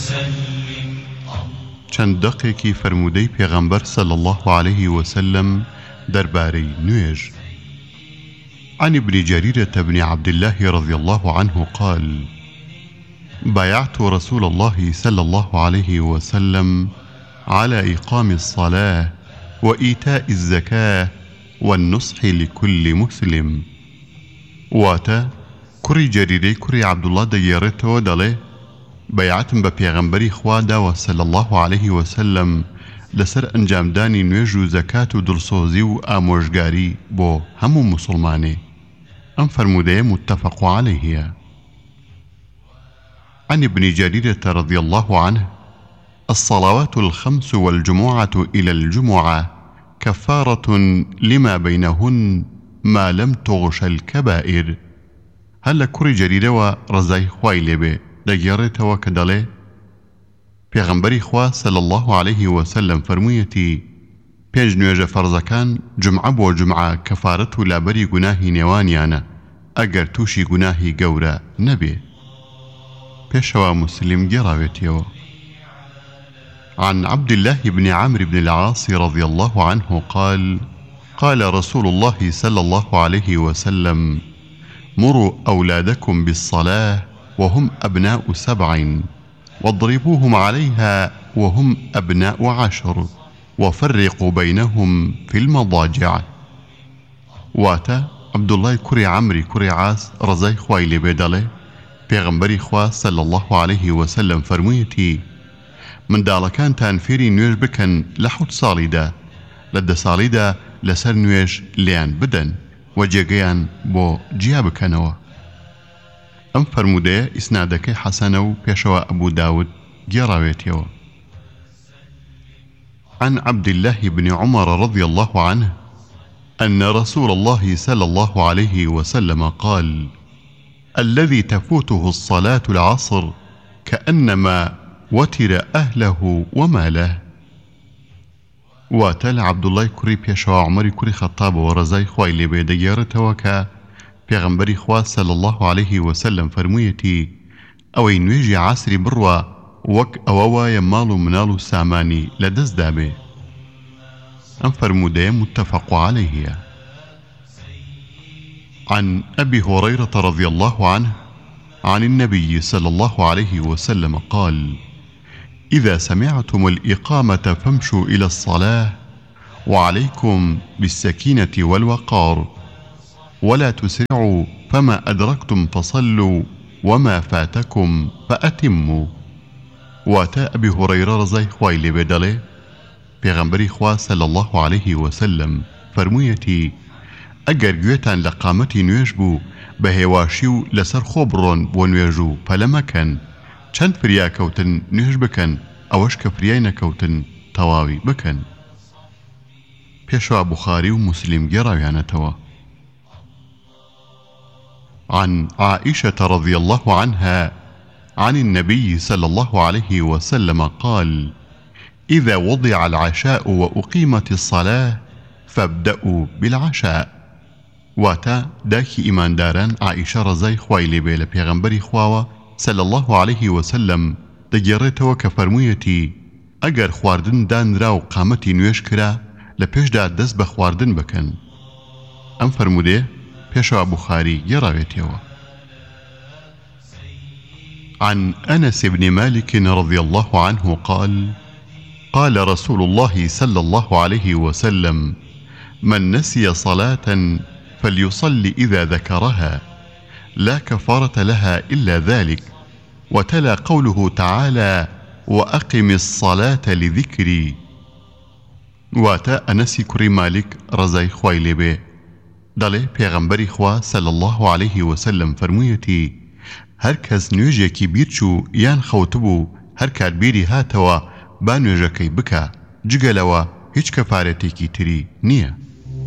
چەند دەقێکی فەرموودەی پێغەمبەر صلى الله عليه وسلم دەربارەی نوێژ. عن ابن جريرة بن عبد الله رضي الله عنه قال: بايعت رسول الله صلى الله عليه وسلم على إقام الصلاة وإيتاء الزكاة والنصح لكل مسلم. واتا كري جريري كري عبد الله ديارته دله بيعتم بپیغمبری خوا دا صلى الله عليه وسلم لسر انجامدانی نوێژ و زەکات و دڵسۆزی و ئامۆژگاری بۆ هەموو مسلمانێ. ئەم فەرموودەیە متفق عليهە. عن ابن جريرة رضي الله عنه: الصلوات الخمس والجمعة إلى الجمعة كفارة لما بينهن ما لم تغش الكبائر. هل كري جريرة ورزاي خواي لبه دەگێڕێتەوە کە دەڵێ پێغەمبەری خوا صلى الله عليه وسلم فەرموویەتی پێنج نوێژە فەرزەکان جمعە بۆ جمعە کەفارەت و لابەری گوناهی نێوانیانە ئەگەر تووشی گوناهی گەورە نەبێ. پێشەوە مسلم گێڕاوێتیەوە. عن عبد الله بن عمرو بن العاص رضي الله عنه قال: قال رسول الله صلى الله عليه وسلم: مروا أولادكم بالصلاة وهم أبناء 7 واضربوهم عليها وهم أبناء 10 وفرقوا بينهم في المضاجع. واتا عبد الله كري عمري كري عاص رزاي خواي لبيدالي پیغمبری خوا صلى الله عليه وسلم فرموویەتی منداڵەکان تانفێری نوێژ بکەن لە 7 ساڵیدا، لە 10 ساڵیدا لەسەر نوێژ لیان بدەن و جێگەیان بۆ جیا بکەنەوە. ئەم فەرموودەیە ئیسنادەکەی حەسەنە و پێشەوە ئەبوو داود گێڕاوێتیەوە. عن عبد الله بن عمر رضي الله عنه أن رسول الله صلى الله عليه وسلم قال: الذي تفوته الصلاة العصر كأنما وتر أهله وماله. واتل عبد الله كري بيشوا عمر كري خطاب ورزاي خوای لێ دەگێڕێتەوە کە پێغەمبەری خوا صلى الله عليه وسلم فەرموویەتی ئەوەی نوێژی عاسری بڕوە وەک ئەوە وایە ماڵ و مناڵ و سامانی لەدەستدا بێ. ئەم فەرموودەیە متفق عليهە. عن أبي هريرة رضي الله عنه عن النبي صلى الله عليه وسلم قال: إذا سمعتم الإقامة فامشوا إلى الصلاة وعليكم بالسكينة والوقار ولا تسرعوا فما أدركتم فصلوا وما فاتكم فأتموا. واتا أبي هريرة رضي خوای لێ بێ دەڵێ پێغەمبەری خوا صلى الله عليه وسلم فەرموویەتی ئەگەر گوێتان لە قامەتی نوێژ بوو بە هێواشی و لەسەر خۆ بڕۆن بۆ نوێژ و پەلە مەکەن، چەند فریا کەوتن نوێژ بکەن ئەوەش کە فریای نەکەوتن تەواوی بکەن. پێشوا بوخاری و مسلم گێڕاویانەتەوە. عن عائشة رضي الله عنها عن النبي صلى الله عليه وسلم قال: إذا وضع العشاء وأقيمت الصلاة فابدأوا بالعشاء. واتا داكي إيمان داران عائشة رضي خوای لێ بێ لە پێغەمبەری خواوە صلى الله عليه وسلم دەگێڕێتەوە کە فەرموویەتی ئەگەر خواردن دانرا و قامەتی نوێژ کرا لە پێشدا دەست بە خواردن بکەن. ئەم فەرموودەیە پێشەوە بوخاری گێڕاوێتەوە. عن أنس بن مالك رضي الله عنه قال: قال رسول الله صلى الله عليه وسلم: من نسي صلاة فليصلي إذا ذكرها لا كفارة لها إلا ذلك. وتلا قوله تعالى: وأقم الصلاة لذكري. واتا أنسي كري مالك رزاي خوای لێ بێ دەڵێ پێغەمبەری خوا صلى الله عليه وسلم فەرموویەتی هەر کەس نوێژێکی بیرچوو یان خەوتبوو هەر کات بیری هاتەوە با نوێژەکەی بکە، جگەلەوە هیچ کەفارەتێکی تری نییە.